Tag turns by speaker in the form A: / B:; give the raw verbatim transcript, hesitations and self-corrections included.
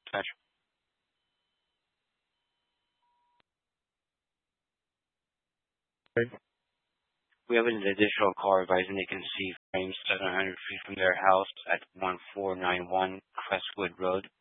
A: Gotcha. We have an additional call advising they can see frames seven hundred feet from their house at one four nine one Crestwood Road.